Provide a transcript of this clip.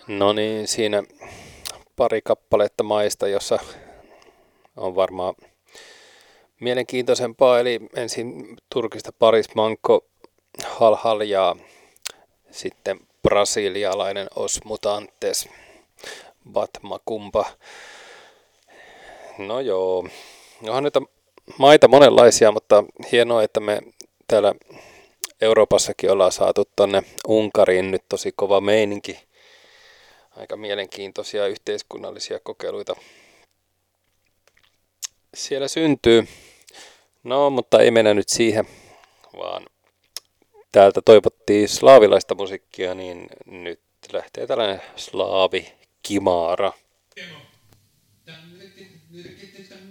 No niin, siinä pari kappaletta maista, jossa on varmaan mielenkiintoisempaa. Eli ensin Turkista Paris Manko Hal Hal ja sitten brasilialainen Os Mutantes Bat Macumba. No joo, onhan nyt maita monenlaisia, mutta hienoa, että me täällä Euroopassakin ollaan saatu tonne Unkariin nyt tosi kova meininki. Aika mielenkiintoisia yhteiskunnallisia kokeiluita siellä syntyy. No, mutta ei mennä nyt siihen, vaan täältä toivottiin slaavilaista musiikkia, niin nyt lähtee tällainen slaavi Kimara.